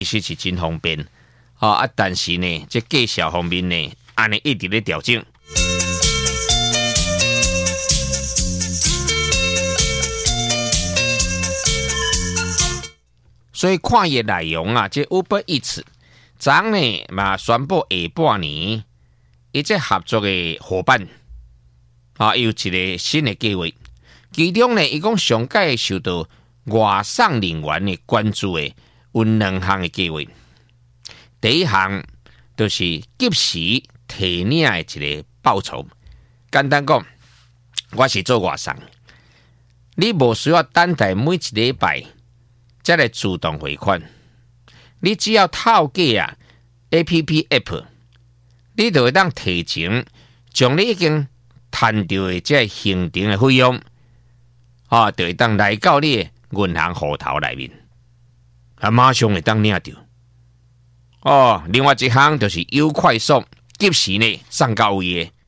其实是真方便但是呢，这计效方面呢，安尼一直咧调整。所以看伊内容这 Uber Eats 昨呢嘛宣布下半年，伊这合作的伙伴有一个新的计划，其中呢，伊讲上届受到外送人员的关注的有2项的计划。第一项就是及时提领的一个报酬。简单讲，我是做外送，你无需要等待每一礼拜才来自动汇款，你只要透过App， 你就会当提前将你已经赚到的这行程的费用，就会当来到你的银行户头内面，马上会当领到。另外一项就是优快速，及时呢送到位的。